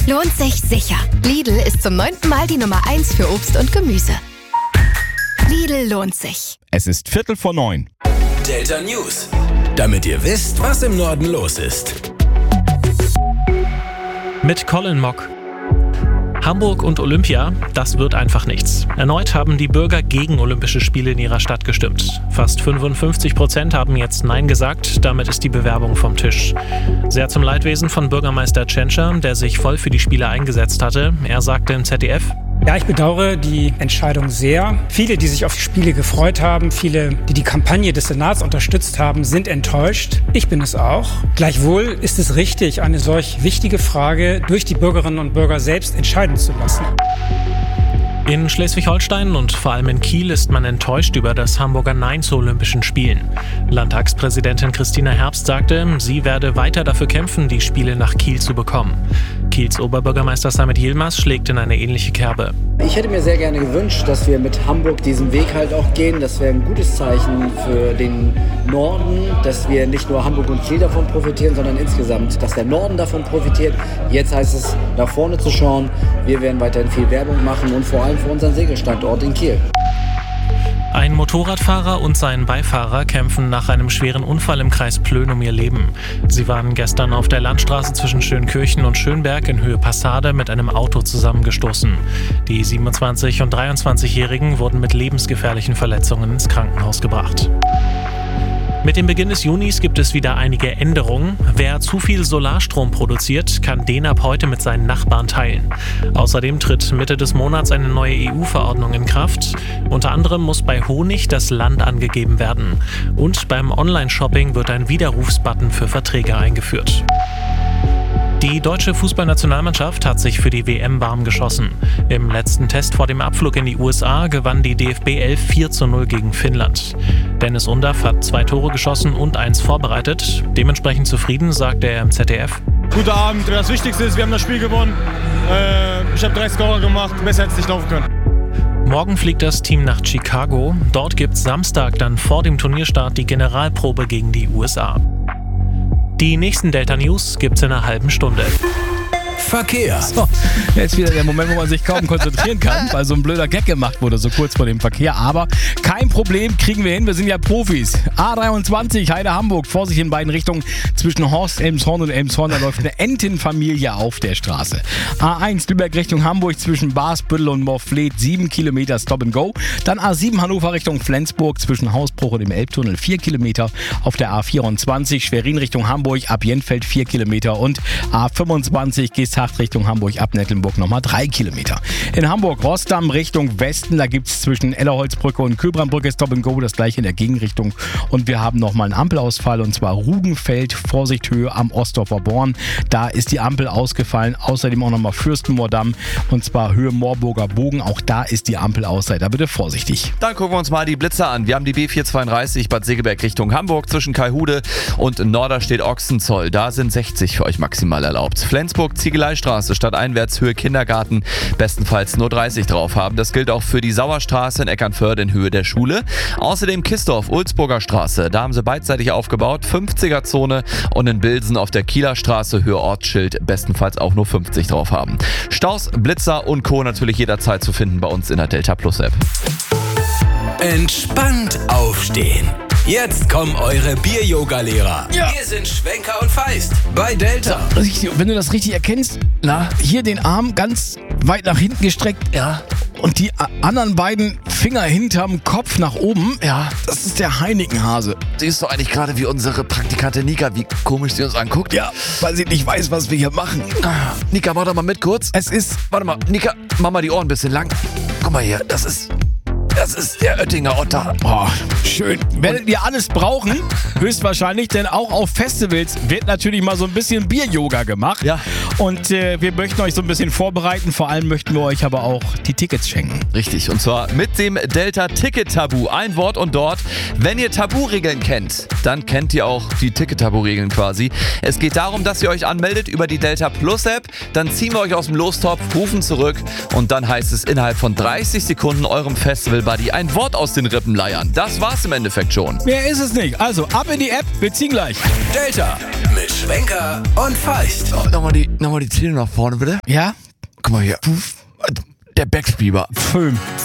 Lohnt sich sicher. Lidl ist zum 9. Mal die Nummer 1 für Obst und Gemüse. Lidl lohnt sich. Es ist 8:45. Delta News. Damit ihr wisst, was im Norden los ist. Mit Colin Mock. Hamburg und Olympia, das wird einfach nichts. Erneut haben die Bürger gegen Olympische Spiele in ihrer Stadt gestimmt. Fast 55% haben jetzt Nein gesagt, damit ist die Bewerbung vom Tisch. Sehr zum Leidwesen von Bürgermeister Tschentscher, der sich voll für die Spiele eingesetzt hatte. Er sagte im ZDF: Ja, ich bedauere die Entscheidung sehr. Viele, die sich auf die Spiele gefreut haben, viele, die die Kampagne des Senats unterstützt haben, sind enttäuscht. Ich bin es auch. Gleichwohl ist es richtig, eine solch wichtige Frage durch die Bürgerinnen und Bürger selbst entscheiden zu lassen. In Schleswig-Holstein und vor allem in Kiel ist man enttäuscht über das Hamburger Nein zu Olympischen Spielen. Landtagspräsidentin Christina Herbst sagte, sie werde weiter dafür kämpfen, die Spiele nach Kiel zu bekommen. Kiels Oberbürgermeister Samit Yilmaz schlägt in eine ähnliche Kerbe. Ich hätte mir sehr gerne gewünscht, dass wir mit Hamburg diesen Weg halt auch gehen. Das wäre ein gutes Zeichen für den Norden, dass wir nicht nur Hamburg und Kiel davon profitieren, sondern insgesamt, dass der Norden davon profitiert. Jetzt heißt es, nach vorne zu schauen. Wir werden weiterhin viel Werbung machen und vor allem für unseren Segelstandort in Kiel. Ein Motorradfahrer und sein Beifahrer kämpfen nach einem schweren Unfall im Kreis Plön um ihr Leben. Sie waren gestern auf der Landstraße zwischen Schönkirchen und Schönberg in Höhe Passade mit einem Auto zusammengestoßen. Die 27- und 23-Jährigen wurden mit lebensgefährlichen Verletzungen ins Krankenhaus gebracht. Mit dem Beginn des Junis gibt es wieder einige Änderungen. Wer zu viel Solarstrom produziert, kann den ab heute mit seinen Nachbarn teilen. Außerdem tritt Mitte des Monats eine neue EU-Verordnung in Kraft. Unter anderem muss bei Honig das Land angegeben werden. Und beim Online-Shopping wird ein Widerrufsbutton für Verträge eingeführt. Die deutsche Fußballnationalmannschaft hat sich für die WM warm geschossen. Im letzten Test vor dem Abflug in die USA gewann die DFB 11 4:0 gegen Finnland. Dennis Undaff hat 2 Tore geschossen und 1 vorbereitet. Dementsprechend zufrieden, sagte er im ZDF. Guter Abend, das Wichtigste ist, wir haben das Spiel gewonnen. Ich habe 3 Scorer gemacht, besser hätte es nicht laufen können. Morgen fliegt das Team nach Chicago. Dort gibt's Samstag dann vor dem Turnierstart die Generalprobe gegen die USA. Die nächsten Delta News gibt's in einer halben Stunde. Verkehr. So, jetzt wieder der Moment, wo man sich kaum konzentrieren kann, weil so ein blöder Gag gemacht wurde, so kurz vor dem Verkehr. Aber kein Problem, kriegen wir hin, wir sind ja Profis. A23, Heide-Hamburg, Vorsicht in beiden Richtungen. Zwischen Horst, Elmshorn und Elmshorn, da läuft eine Entenfamilie auf der Straße. A1, Lübeck Richtung Hamburg, zwischen Barsbüttel und Morfleet, 7 Kilometer Stop and Go. Dann A7, Hannover Richtung Flensburg, zwischen Hausbruch und dem Elbtunnel, 4 Kilometer. Auf der A24, Schwerin Richtung Hamburg, ab Jenfeld 4 Kilometer. Und A25, Geesthacht Richtung Hamburg, ab Nettelnburg nochmal 3 Kilometer. In Hamburg, Rossdamm Richtung Westen, da gibt es zwischen Ellerholzbrücke und Köbrandbrücke Stop and Go, das gleiche in der Gegenrichtung. Und wir haben nochmal einen Ampelausfall, und zwar Rugenfeld, Vorsicht Höhe am Ostdorfer Born. Da ist die Ampel ausgefallen. Außerdem auch nochmal Fürstenmoordamm, und zwar Höhe Moorburger Bogen. Auch da ist die Ampel aus. Seid da bitte vorsichtig. Dann gucken wir uns mal die Blitzer an. Wir haben die B432 Bad Segeberg Richtung Hamburg zwischen Kaihude und Norderstedt-Ochsenzoll. Da sind 60 für euch maximal erlaubt. Flensburg, Ziegeleistraße, stadteinwärts Höhe Kindergarten, bestenfalls nur 30 drauf haben. Das gilt auch für die Sauerstraße in Eckernförde in Höhe der Schule. Außerdem Kistorf, Ulzburger Straße, da haben sie beidseitig aufgebaut, 50er-Zone, und in Bilsen auf der Kieler Straße Höhe Ortsschild, bestenfalls auch nur 50 drauf haben. Staus, Blitzer und Co. natürlich jederzeit zu finden bei uns in der Delta Plus App. Entspannt aufstehen. Jetzt kommen eure Bier-Yoga-Lehrer. Ja. Hier sind Schwenker und Feist bei Delta. Wenn du das richtig erkennst, hier den Arm ganz weit nach hinten gestreckt, und die anderen beiden Finger hinterm Kopf nach oben, das ist der Heinekenhase. Siehst du eigentlich gerade, wie unsere Praktikantin Nika, wie komisch sie uns anguckt? Ja, weil sie nicht weiß, was wir hier machen. Nika, mach doch mal mit kurz. Warte mal, Nika, mach mal die Ohren ein bisschen lang. Guck mal hier, das ist der Oettinger Otter. Oh, schön. Werdet ihr alles brauchen? Höchstwahrscheinlich, denn auch auf Festivals wird natürlich mal so ein bisschen Bier-Yoga gemacht. Ja. Und wir möchten euch so ein bisschen vorbereiten. Vor allem möchten wir euch aber auch die Tickets schenken. Richtig, und zwar mit dem Delta-Ticket-Tabu. Ein Wort und dort. Wenn ihr Tabu-Regeln kennt, dann kennt ihr auch die Ticket-Tabu-Regeln quasi. Es geht darum, dass ihr euch anmeldet über die Delta Plus App. Dann ziehen wir euch aus dem Lostopf, rufen zurück, und dann heißt es innerhalb von 30 Sekunden eurem Festival-Buddy ein Wort aus den Rippen leiern. Das war's im Endeffekt schon. Mehr ist es nicht. Also ab in die App, wir ziehen gleich. Delta mit Schwenker und Feist. Nochmal die Nochmal die Zähne nach vorne, bitte. Ja? Guck mal hier. Der Backspeeder. Föhn.